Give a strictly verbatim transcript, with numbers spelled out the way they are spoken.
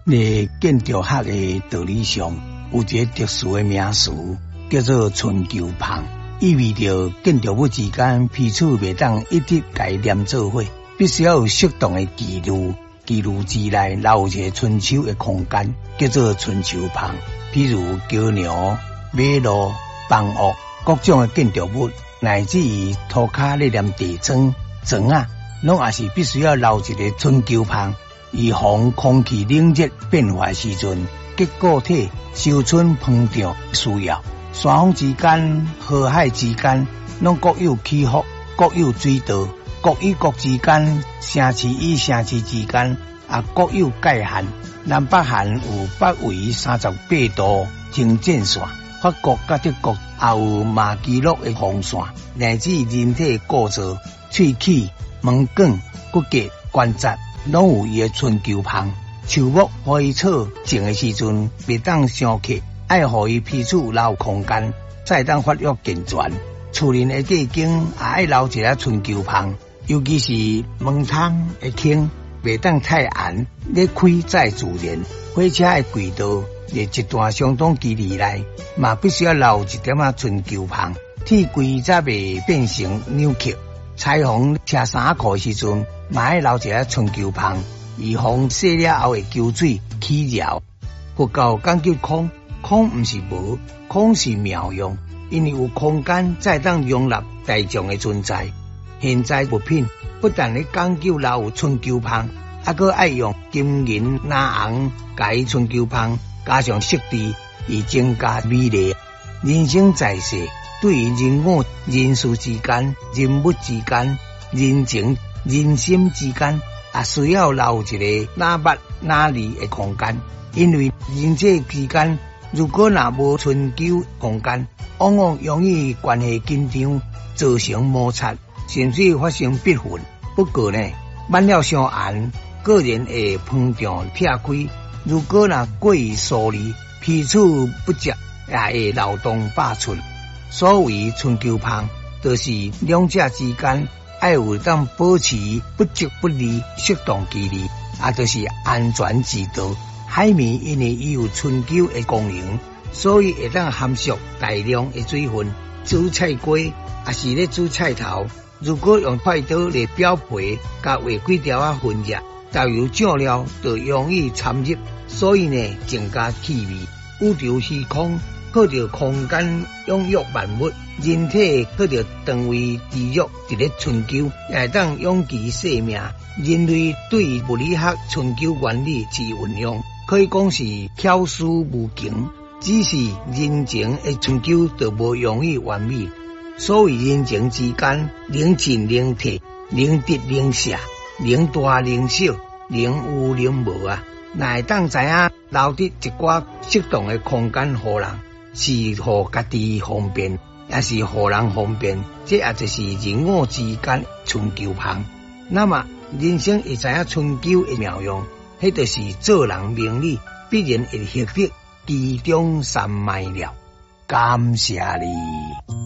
在建筑学的道理上，有一个特殊的名词，叫做春秋旁，意味着建筑物之间彼此袂当一直甲伊连做伙，必须要有适当的记录，记录之内留一个春秋的空间，叫做春秋旁。譬如桥梁、马路、房屋各种的建筑物，乃至于涂骹咧黏地砖、砖啊，拢也是必须要留一个春秋旁，以防空气冷热变化时阵，结构体受春膨胀需要。山峰之间、河海之间，拢各有起伏，各有水道，各与各之间，城市与城市之间也各有界限。南北韩有北纬三十八度经线线，法国甲德国也有马基诺的风线，乃至人体构造、喙齿、毛管、骨骼、关节，拢有伊的春秋旁。树木花草种的时阵，袂当相克，爱互伊彼此留空间，才当发育健全。厝林的地景也爱留一个春秋旁，尤其是门窗的厅。袂当太暗，咧开再自然。火车的轨道伫一段相当距离内，嘛必须要留一点仔春秋旁，铁轨才袂变成扭曲。裁缝车衫裤时阵，嘛爱留一个春秋旁，以防洗了后会揪水起绕。佛教讲究空，空毋是无，空是妙用，因为有空间才当容纳大众的存在。现在物品不但咧讲究留有春秋旁，还佫爱用金银蓝红甲伊春秋旁加上色地，以增加美丽。人生在世，对于人我、人事之间、人物之间、人情、人心之间，也需要留一个哪捌哪里的空间。因为人际之间，如果若无春秋空间，往往容易关系紧张，造成摩擦，甚至发生逼婚。不过呢，满了伤寒，个人会膨胀裂开。如果若过于疏离，彼此不接，也会漏洞百出。所谓春秋旁，就是两者之间爱有当保持不即不离适当距离，也就是安全之道。海绵因为伊有春秋的功能，所以会当含蓄大量的水分。煮菜瓜也是咧煮菜头，如果用快刀来表皮，甲画几条啊分叶，豆油酱料就容易掺入，所以呢增加气味。宇宙虚空，靠着空间养育万物，人体靠着肠胃滋育一个春秋，也当养其生命。人类对于物理学春秋原理之运用，可以讲是巧思无穷。只是人情的春秋就无容易完美。所谓人情之间，能进能退，能得能舍，能大能小，能有能无啊。哪会当知影留得一寡适当的空间互人，是互家己方便，也是互人方便，这也就是人我之间春秋旁。那么人生会知影春秋的妙用，迄就是做人明理，必然会获得其中三昧了。感谢你。